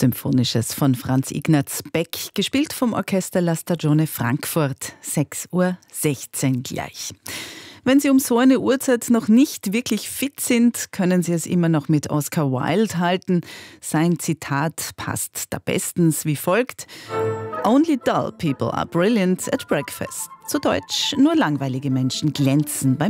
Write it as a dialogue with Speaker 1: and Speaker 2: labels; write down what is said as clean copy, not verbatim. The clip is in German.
Speaker 1: Symphonisches von Franz Ignaz Beck, gespielt vom Orchester La Stagione Frankfurt. 6:16 Uhr gleich. Wenn Sie um so eine Uhrzeit noch nicht wirklich fit sind, können Sie es immer noch mit Oscar Wilde halten. Sein Zitat passt da bestens wie folgt: Only dull people are brilliant at breakfast. Zu Deutsch, nur langweilige Menschen glänzen beim